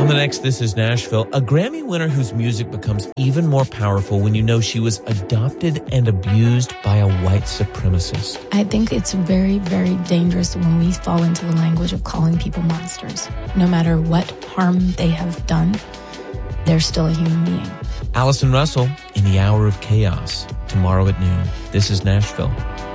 On the next This Is Nashville, a Grammy winner whose music becomes even more powerful when you know she was adopted and abused by a white supremacist. I think it's very, very dangerous when we fall into the language of calling people monsters. No matter what harm they have done, they're still a human being. Allison Russell in The Hour of Chaos, tomorrow at noon. This is Nashville.